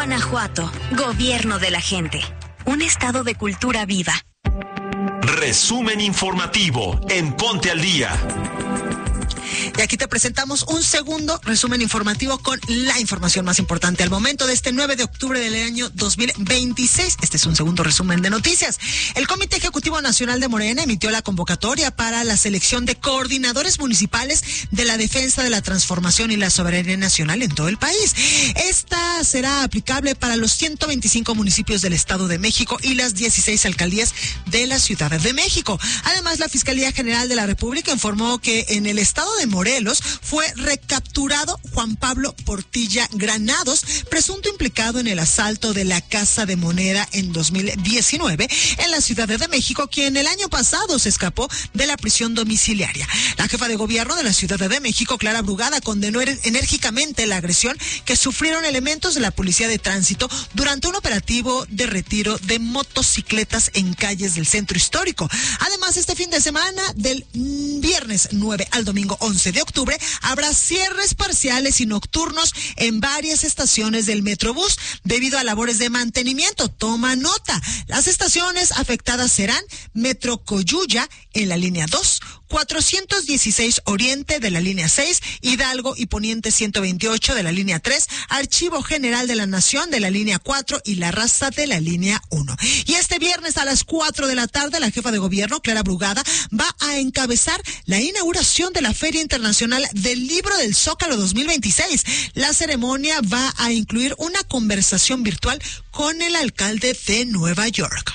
Guanajuato, gobierno de la gente. Un estado de cultura viva. Resumen informativo en Ponte al Día. Y aquí te presentamos un segundo resumen informativo con la información más importante al momento de este 9 de octubre del año 2026. Este es un segundo resumen de noticias. El Comité Ejecutivo Nacional de Morena emitió la convocatoria para la selección de coordinadores municipales de la defensa de la transformación y la soberanía nacional en todo el país. Esta será aplicable para los 125 municipios del Estado de México y las 16 alcaldías de la Ciudad de México. Además, la Fiscalía General de la República informó que en el estado de Morelos fue recapturado Juan Pablo Portilla Granados, presunto implicado en el asalto de la Casa de Moneda en 2019 en la Ciudad de México, quien el año pasado se escapó de la prisión domiciliaria. La jefa de gobierno de la Ciudad de México, Clara Brugada, condenó enérgicamente la agresión que sufrieron elementos de la Policía de Tránsito durante un operativo de retiro de motocicletas en calles del centro histórico. Además, este fin de semana, del viernes 9 al domingo 11 de octubre, habrá cierres parciales y nocturnos en varias estaciones del Metrobús debido a labores de mantenimiento. Toma nota. Las estaciones afectadas serán Metro Coyuya en la línea 2, 416 Oriente de la línea 6, Hidalgo y Poniente 128 de la línea 3, Archivo General de la Nación de la línea 4 y La Raza de la línea 1. Y este viernes a las 4 de la tarde, la jefa de gobierno, Clara Brugada, va a encabezar la inauguración de la Feria Internacional del Libro del Zócalo 2026. La ceremonia va a incluir una conversación virtual con el alcalde de Nueva York.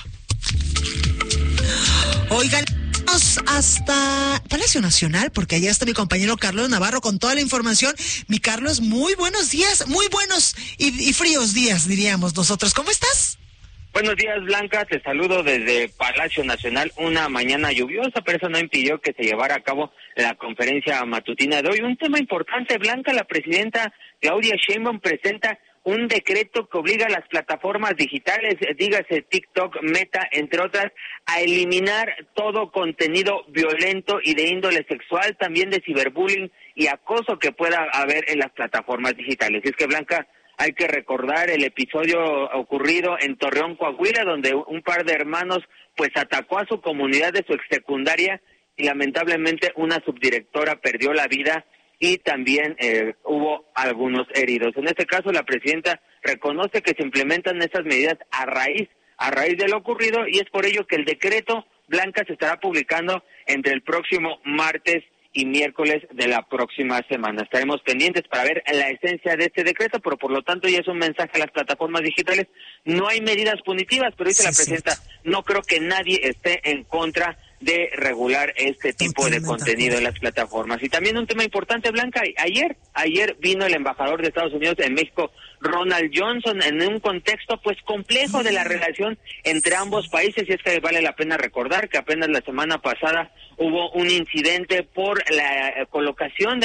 Oigan, hasta Palacio Nacional, porque allá está mi compañero Carlos Navarro con toda la información. Mi Carlos, muy buenos días, muy buenos y fríos días, diríamos nosotros. ¿Cómo estás? Buenos días, Blanca, te saludo desde Palacio Nacional, una mañana lluviosa, pero eso no impidió que se llevara a cabo la conferencia matutina de hoy. Un tema importante, Blanca, la presidenta Claudia Sheinbaum presenta un decreto que obliga a las plataformas digitales, dígase TikTok, Meta, entre otras, a eliminar todo contenido violento y de índole sexual, también de ciberbullying y acoso que pueda haber en las plataformas digitales. Y es que, Blanca, hay que recordar el episodio ocurrido en Torreón, Coahuila, donde un par de hermanos pues atacó a su comunidad de su exsecundaria y lamentablemente una subdirectora perdió la vida y también hubo algunos heridos. En este caso, la presidenta reconoce que se implementan estas medidas a raíz de lo ocurrido y es por ello que el decreto, Blanca, se estará publicando entre el próximo martes y miércoles de la próxima semana. Estaremos pendientes para ver la esencia de este decreto, pero por lo tanto ya es un mensaje a las plataformas digitales. No hay medidas punitivas, pero dice la presidenta, no creo que nadie esté en contra de regular este tipo de contenido en las plataformas. Y también un tema importante, Blanca, ayer vino el embajador de Estados Unidos en México, Ronald Johnson, en un contexto pues complejo de la relación entre ambos países, y es que vale la pena recordar que apenas la semana pasada hubo un incidente por la colocación